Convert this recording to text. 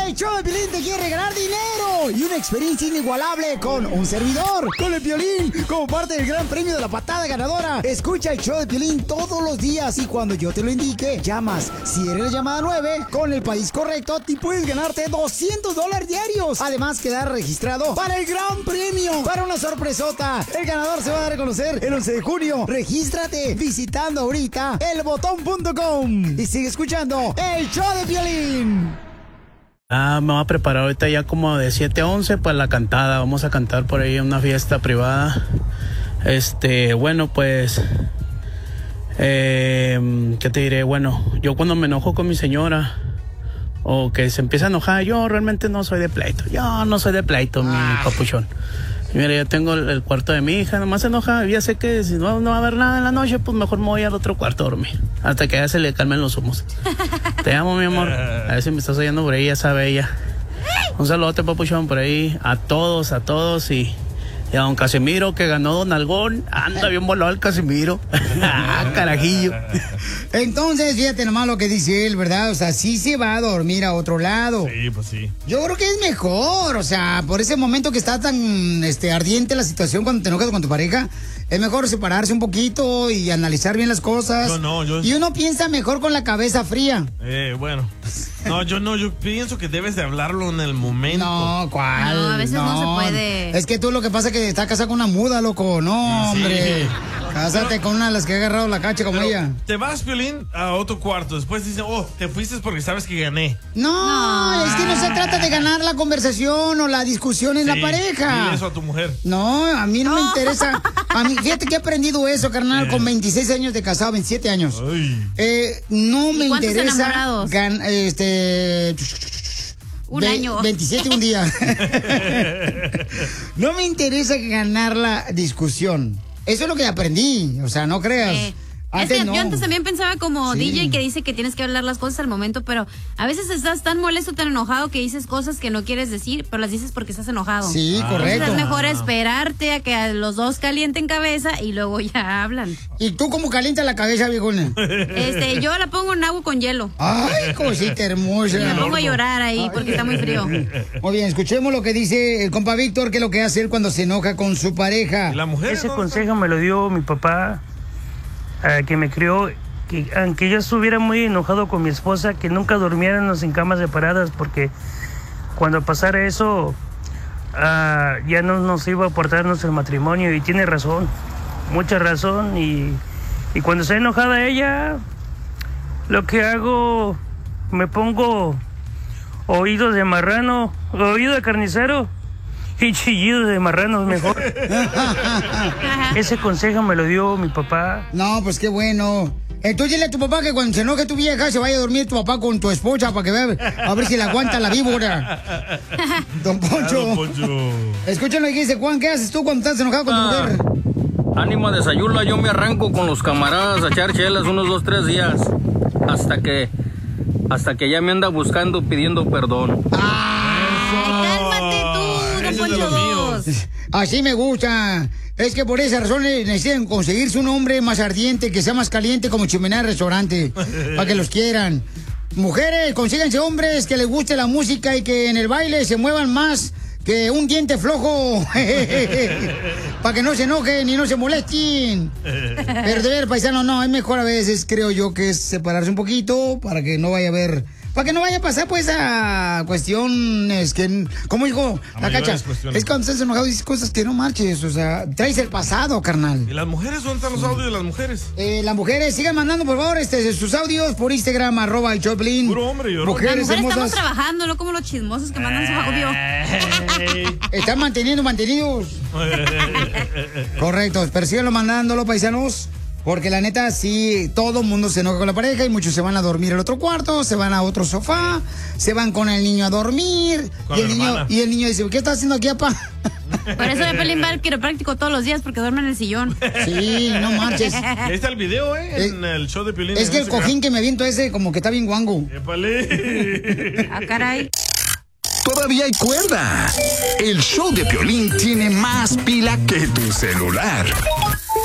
El show de Piolín te quiere regalar dinero y una experiencia inigualable con un servidor, con el Piolín, como parte del gran premio de la patada ganadora. Escucha el show de Piolín todos los días y cuando yo te lo indique, llamas. Si eres la llamada 9, con el país correcto, te puedes ganarte $200 diarios. Además, quedar registrado para el gran premio, para una sorpresota. El ganador se va a dar a conocer el 11 de junio. Regístrate visitando ahorita elbotón.com y sigue escuchando el show de Piolín. Me voy a preparar ahorita ya como de 7 a 11 para la cantada. Vamos a cantar por ahí en una fiesta privada. Bueno, pues... ¿qué te diré? Bueno, yo cuando me enojo con mi señora o que se empieza a enojar, yo realmente no soy de pleito. Yo no soy de pleito, mi papuchón. Mira, yo tengo el cuarto de mi hija, nomás se enoja, ya sé que si no va a haber nada en la noche, pues mejor me voy al otro cuarto a dormir, hasta que ya se le calmen los humos. Te amo, mi amor, a ver si me estás oyendo por ahí, ya sabe ella. Un saludote, papuchón, por ahí, a todos y a don Casimiro, que ganó Don Algón. Anda bien volado el Casimiro. Carajillo. Entonces, fíjate nomás lo que dice él, ¿verdad? O sea, sí se va a dormir a otro lado. Sí, pues sí. Yo creo que es mejor, o sea, por ese momento que está tan ardiente la situación cuando te enojas con tu pareja, es mejor separarse un poquito y analizar bien las cosas. Y uno piensa mejor con la cabeza fría. Bueno. Yo pienso que debes de hablarlo en el momento. No, ¿cuál? No, a veces no se puede. Es que tú lo que pasa es que está casada con una muda, loco. No, hombre. Cásate con una de las que ha agarrado la cacha como ella. Te vas, Piolín, a otro cuarto. Después dicen, te fuiste porque sabes que gané. No, es que no se trata de ganar la conversación o la discusión en la pareja. Dile eso a tu mujer. No, a mí no me interesa. A mí, fíjate que he aprendido eso, carnal, con 26 años de casado, 27 años. No me interesa un año. 27 un día. No me interesa ganar la discusión. Eso es lo que aprendí. O sea, no creas. Yo antes también pensaba como DJ que dice que tienes que hablar las cosas al momento, pero a veces estás tan molesto, tan enojado que dices cosas que no quieres decir, pero las dices porque estás enojado. Sí, correcto. Entonces es mejor esperarte a que los dos calienten cabeza y luego ya hablan. ¿Y tú cómo calientas la cabeza, viejona? Yo la pongo en agua con hielo. Ay, cosita hermosa. Me pongo a llorar ahí porque está muy frío. Muy bien, escuchemos lo que dice el compa Víctor, que es lo que hace él cuando se enoja con su pareja. ¿La mujer? Ese consejo me lo dio mi papá, que me crió, que aunque yo estuviera muy enojado con mi esposa, que nunca durmiéramos en camas separadas, porque cuando pasara eso, ya no nos iba a aportar nuestro matrimonio. Y tiene razón, mucha razón. Y cuando estoy enojada ella, lo que hago, me pongo oídos de marrano, oído de carnicero y chillidos de marranos mejor. Ese consejo me lo dio mi papá. No, pues qué bueno. Entonces dile a tu papá que cuando se enoje tu vieja se vaya a dormir tu papá con tu esposa para que vea a ver si le aguanta la víbora. Don Poncho. Don Poncho. Escuchen lo que dice Juan. ¿Qué haces tú cuando estás enojado con tu mujer? Ánimo de Sayula, yo me arranco con los camaradas a echar chelas unos 2, 3 días. Hasta que ya me anda buscando pidiendo perdón. Cálmate tú, Don Poncho 2. Así me gusta. Es que por esa razón necesitan conseguirse un hombre más ardiente, que sea más caliente como chimenea de restaurante, para que los quieran. Mujeres, consíganse hombres que les guste la música y que en el baile se muevan más que un diente flojo, para que no se enojen y no se molesten. Pero de ver, paisano, no, es mejor a veces, creo yo, que es separarse un poquito para que no vaya a haber... Para que no vaya a pasar, pues, a cuestiones que... ¿Cómo dijo la Cacha? Es que cuando estás enojado dices cosas que no marches. O sea, traes el pasado, carnal. ¿Y las mujeres? ¿Dónde están los audios de las mujeres? Las mujeres, sigan mandando, por favor, sus audios por Instagram, @el Choplin. Puro hombre, yo. Mujeres hermosas. Estamos trabajando, no como los chismosos que mandan su audio. Están mantenidos. Correcto, pero síganlo mandándolo, paisanos. Porque la neta, sí, todo el mundo se enoja con la pareja y muchos se van a dormir al otro cuarto, se van a otro sofá, se van con el niño a dormir. Y el niño dice, ¿qué estás haciendo aquí, papá? Por eso de Pelín va al quiropráctico todos los días porque duerme en el sillón. Sí, no marches. Ahí está el video, en el show de Piolín. Es que el cojín que me aviento ese como que está bien guango. ¡Épale! Ah, caray. Todavía hay cuerda. El show de Piolín tiene más pila que tu celular.